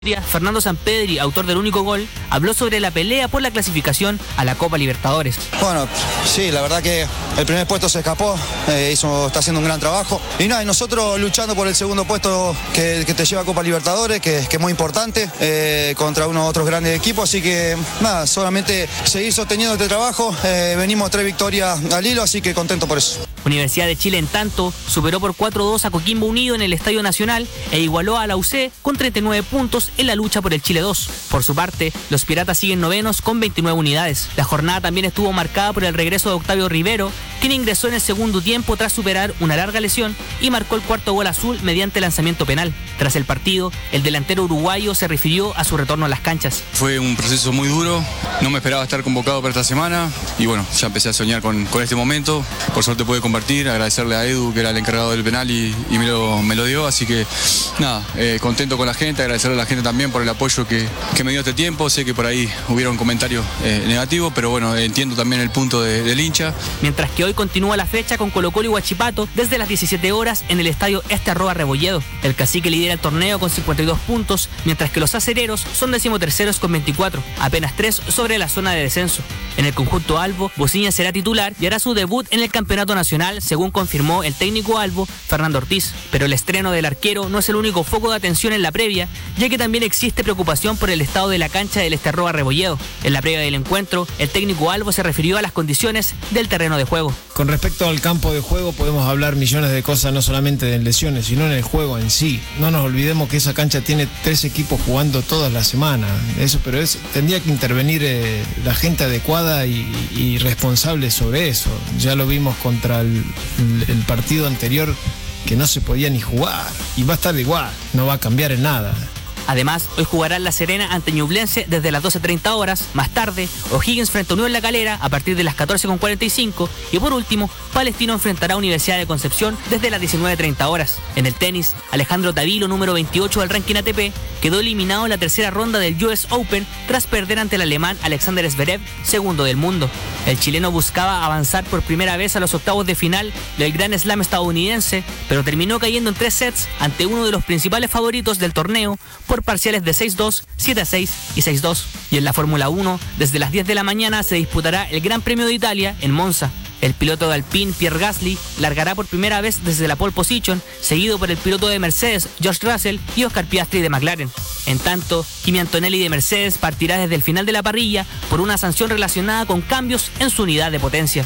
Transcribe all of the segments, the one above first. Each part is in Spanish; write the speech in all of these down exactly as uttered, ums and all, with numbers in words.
Fernando Sampedri, autor del único gol, habló sobre la pelea por la clasificación a la Copa Libertadores. Bueno, sí, la verdad que el primer puesto se escapó, eh, hizo, está haciendo un gran trabajo. Y nada, y nosotros luchando por el segundo puesto que, que te lleva a Copa Libertadores, que, que es muy importante, eh, contra unos otros grandes equipos. Así que nada, solamente seguir sosteniendo este trabajo. Eh, venimos tres victorias al hilo, así que contento por eso. Universidad de Chile, en tanto, superó por cuatro a dos a Coquimbo Unido en el Estadio Nacional e igualó a la U C con treinta y nueve puntos en la lucha por el Chile dos. Por su parte, los Piratas siguen novenos con veintinueve unidades. La jornada también estuvo marcada por el regreso de Octavio Rivero, quien ingresó en el segundo tiempo tras superar una larga lesión y marcó el cuarto gol azul mediante lanzamiento penal. Tras el partido, el delantero uruguayo se refirió a su retorno a las canchas. Fue un proceso muy duro, no me esperaba estar convocado para esta semana y bueno, ya empecé a soñar con, con este momento. Por suerte pude compartir, agradecerle a Edu, que era el encargado del penal y, y me, lo, me lo dio, así que nada, eh, contento con la gente, agradecerle a la gente también por el apoyo que, que me dio este tiempo. Sé que por ahí hubieron comentarios eh, negativos, pero bueno, entiendo también el punto de, del hincha. Mientras que hoy continúa la fecha con Colo-Colo y Huachipato desde las diecisiete horas en el estadio Este Arroba Rebolledo. El Cacique lidera el torneo con cincuenta y dos puntos, mientras que los acereros son decimoterceros con veinticuatro, apenas tres sobre la zona de descenso. En el conjunto albo, Bociña será titular y hará su debut en el campeonato nacional, según confirmó el técnico albo, Fernando Ortiz. Pero el estreno del arquero no es el único foco de atención en la previa, ya que también existe preocupación por el estado de la cancha del Este Arroba Rebolledo. En la previa del encuentro, el técnico albo se refirió a las condiciones del terreno de juego. Con respecto al campo de juego podemos hablar millones de cosas, no solamente de lesiones, sino en el juego en sí. No nos olvidemos que esa cancha tiene tres equipos jugando todas las semanas. Eso, pero es, tendría que intervenir eh, la gente adecuada y, y responsable sobre eso. Ya lo vimos contra el, el partido anterior, que no se podía ni jugar. Y va a estar igual, no va a cambiar en nada. Además, hoy jugará La Serena ante Ñublense desde las doce treinta horas. Más tarde, O'Higgins frente a Unión La Calera a partir de las catorce con cuarenta y cinco. Y por último, Palestino enfrentará a Universidad de Concepción desde las diecinueve treinta horas. En el tenis, Alejandro Tavilo, número veintiocho del ranking A T P, quedó eliminado en la tercera ronda del U S Open tras perder ante el alemán Alexander Zverev, segundo del mundo. El chileno buscaba avanzar por primera vez a los octavos de final del Grand Slam estadounidense, pero terminó cayendo en tres sets ante uno de los principales favoritos del torneo por parciales de seis dos, siete a seis y seis dos. Y en la Fórmula uno, desde las diez de la mañana se disputará el Gran Premio de Italia en Monza. El piloto de Alpine, Pierre Gasly, largará por primera vez desde la pole position, seguido por el piloto de Mercedes, George Russell, y Oscar Piastri de McLaren. En tanto, Kimi Antonelli de Mercedes partirá desde el final de la parrilla por una sanción relacionada con cambios en su unidad de potencia.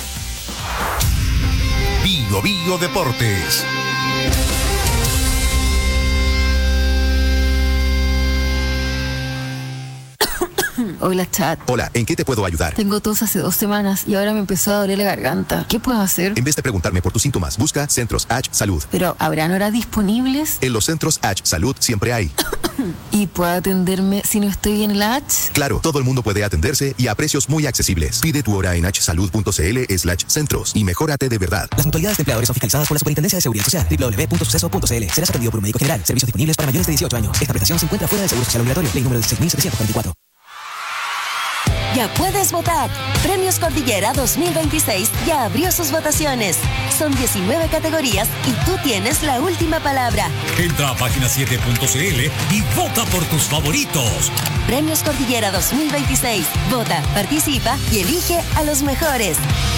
Bio Bio Deportes. Hola, chat. Hola, ¿en qué te puedo ayudar? Tengo tos hace dos semanas y ahora me empezó a doler la garganta. ¿Qué puedo hacer? En vez de preguntarme por tus síntomas, busca Centros H Salud. Pero, ¿habrán horas disponibles? En los Centros H Salud siempre hay. ¿Y puedo atenderme si no estoy en la H? Claro, todo el mundo puede atenderse y a precios muy accesibles. Pide tu hora en hsalud.cl slash centros y mejórate de verdad. Las mutualidades de empleadores son fiscalizadas por la Superintendencia de Seguridad Social. doble u doble u doble u punto suceso punto c l. Serás atendido por un médico general. Servicios disponibles para mayores de dieciocho años. Esta prestación se encuentra fuera del Seguro Social Obligatorio. Ley número dieciséis mil setecientos cuarenta y cuatro. Ya puedes votar. Premios Cordillera dos mil veintiséis ya abrió sus votaciones. Son diecinueve categorías y tú tienes la última palabra. Entra a página siete punto c l y vota por tus favoritos. Premios Cordillera dos mil veintiséis. Vota, participa y elige a los mejores.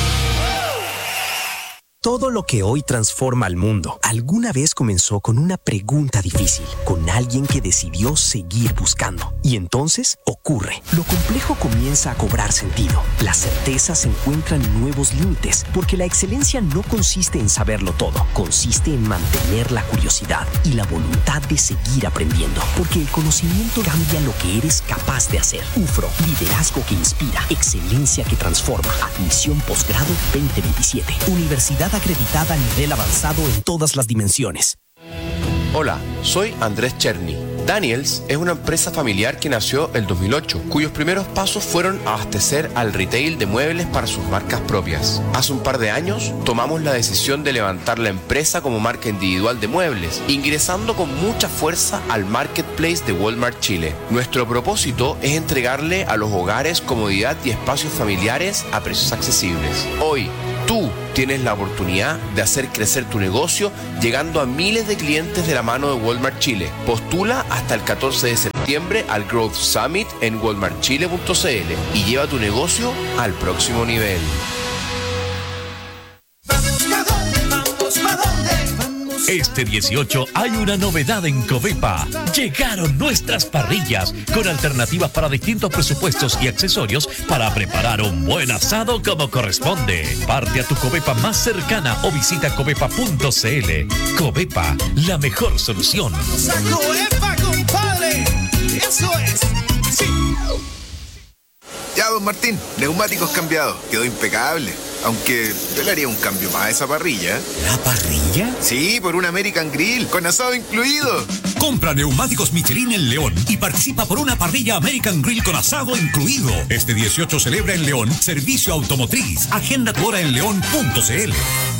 Todo lo que hoy transforma al mundo alguna vez comenzó con una pregunta difícil, con alguien que decidió seguir buscando. Y entonces ocurre. Lo complejo comienza a cobrar sentido. Las certezas encuentran nuevos límites, porque la excelencia no consiste en saberlo todo, consiste en mantener la curiosidad y la voluntad de seguir aprendiendo, porque el conocimiento cambia lo que eres capaz de hacer. U F R O, liderazgo que inspira, excelencia que transforma. Admisión posgrado veinte veintisiete. Universidad acreditada a nivel avanzado en todas las dimensiones. Hola, soy Andrés Cherny. Daniels es una empresa familiar que nació el dos mil ocho, cuyos primeros pasos fueron abastecer al retail de muebles para sus marcas propias. Hace un par de años tomamos la decisión de levantar la empresa como marca individual de muebles, ingresando con mucha fuerza al marketplace de Walmart Chile. Nuestro propósito es entregarle a los hogares comodidad y espacios familiares a precios accesibles. Hoy, Tú tienes la oportunidad de hacer crecer tu negocio llegando a miles de clientes de la mano de Walmart Chile. Postula hasta el catorce de septiembre al Growth Summit en walmart chile punto c l y lleva tu negocio al próximo nivel. Este dieciocho hay una novedad en Covepa. Llegaron nuestras parrillas con alternativas para distintos presupuestos y accesorios para preparar un buen asado como corresponde. Parte a tu Covepa más cercana o visita covepa punto c l. Covepa, la mejor solución. ¡Covepa, compadre! ¡Eso es! ¡Sí! Ya, don Martín, neumáticos cambiados. Quedó impecable. Aunque yo le haría un cambio más a esa parrilla. ¿La parrilla? Sí, por un American Grill, con asado incluido. Compra neumáticos Michelin en León y participa por una parrilla American Grill con asado incluido. Este dieciocho celebra en León servicio automotriz. Agenda tu hora en león punto c l.